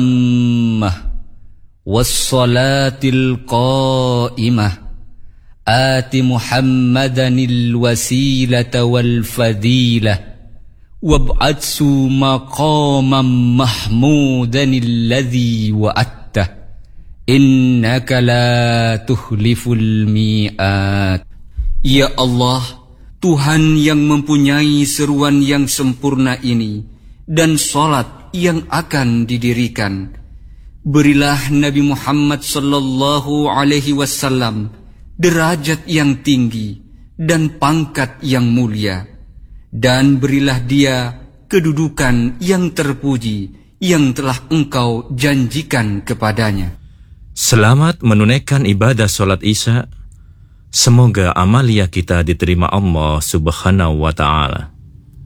والصلاة القائمة آت محمدا الوسيلة والفضيلة وابعثه مقاما محمودا الذي وعدته إنك لا تخلف الميعاد. Ya Allah, Tuhan yang mempunyai seruan yang sempurna ini dan salat yang akan didirikan, berilah Nabi Muhammad sallallahu alaihi wasallam derajat yang tinggi dan pangkat yang mulia, dan berilah dia kedudukan yang terpuji yang telah Engkau janjikan kepadanya. Selamat menunaikan ibadah solat Isya. Semoga amalia kita diterima Allah Subhanahu wa ta'ala.